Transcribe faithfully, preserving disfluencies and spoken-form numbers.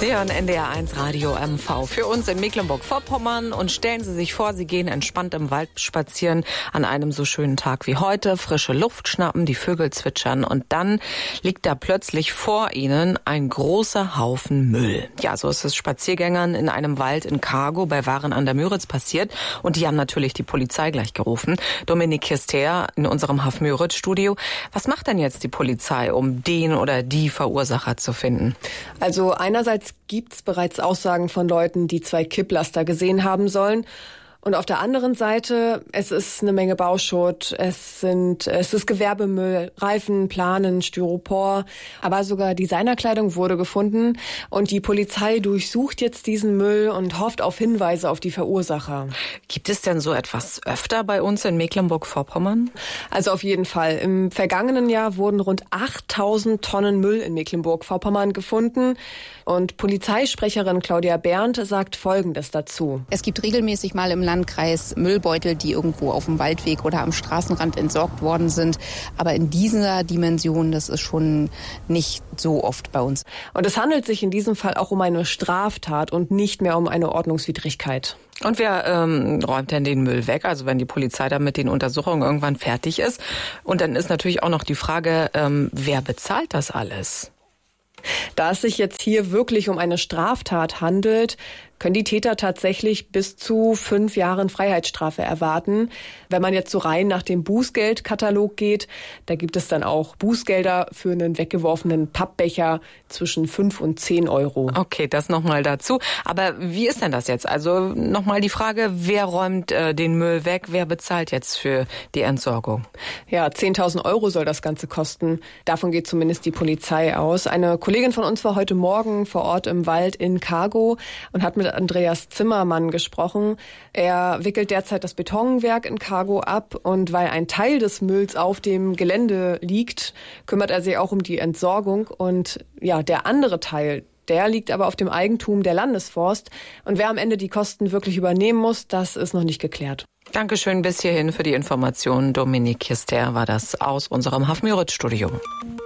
Sie hören N D R eins Radio M V. Für uns in Mecklenburg-Vorpommern. Und stellen Sie sich vor, Sie gehen entspannt im Wald spazieren an einem so schönen Tag wie heute. Frische Luft schnappen, die Vögel zwitschern. Und dann liegt da plötzlich vor Ihnen ein großer Haufen Müll. Ja, so ist es Spaziergängern in einem Wald in Cargo bei Waren an der Müritz passiert. Und die haben natürlich die Polizei gleich gerufen. Dominik Kister in unserem Haff-Müritz-Studio. Was macht denn jetzt die Polizei, um den oder die Verursacher zu finden? Also einerseits gibt es bereits Aussagen von Leuten, die zwei Kipplaster gesehen haben sollen. Und auf der anderen Seite, es ist eine Menge Bauschutt, es sind, es ist Gewerbemüll, Reifen, Planen, Styropor, aber sogar Designerkleidung wurde gefunden. Und die Polizei durchsucht jetzt diesen Müll und hofft auf Hinweise auf die Verursacher. Gibt es denn so etwas öfter bei uns in Mecklenburg-Vorpommern? Also auf jeden Fall. Im vergangenen Jahr wurden rund achttausend Tonnen Müll in Mecklenburg-Vorpommern gefunden. Und Polizeisprecherin Claudia Berndt sagt Folgendes dazu. Es gibt regelmäßig mal im Landkreis Müllbeutel, die irgendwo auf dem Waldweg oder am Straßenrand entsorgt worden sind. Aber in dieser Dimension, das ist schon nicht so oft bei uns. Und es handelt sich in diesem Fall auch um eine Straftat und nicht mehr um eine Ordnungswidrigkeit. Und wer ähm, räumt denn den Müll weg? Also wenn die Polizei dann mit den Untersuchungen irgendwann fertig ist. Und dann ist natürlich auch noch die Frage, ähm, wer bezahlt das alles? Da es sich jetzt hier wirklich um eine Straftat handelt, können die Täter tatsächlich bis zu fünf Jahren Freiheitsstrafe erwarten. Wenn man jetzt so rein nach dem Bußgeldkatalog geht, da gibt es dann auch Bußgelder für einen weggeworfenen Pappbecher zwischen fünf und zehn Euro. Okay, das nochmal dazu. Aber wie ist denn das jetzt? Also nochmal die Frage, wer räumt äh, den Müll weg? Wer bezahlt jetzt für die Entsorgung? Ja, zehntausend Euro soll das Ganze kosten. Davon geht zumindest die Polizei aus. Eine Kollegin von uns war heute Morgen vor Ort im Wald in Cargo und hat mit Andreas Zimmermann gesprochen. Er wickelt derzeit das Betonwerk in Cargo ab und weil ein Teil des Mülls auf dem Gelände liegt, kümmert er sich auch um die Entsorgung und ja, der andere Teil, der liegt aber auf dem Eigentum der Landesforst und wer am Ende die Kosten wirklich übernehmen muss, das ist noch nicht geklärt. Dankeschön bis hierhin für die Informationen. Dominik Kister war das aus unserem Haff-Müritz-Studio.